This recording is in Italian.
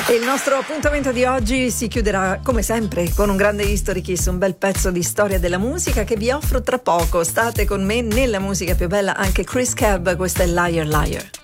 E il nostro appuntamento di oggi si chiuderà come sempre con un grande History Kiss, un bel pezzo di storia della musica che vi offro tra poco. State con me nella musica più bella, anche Chris Cab, questa è Liar Liar.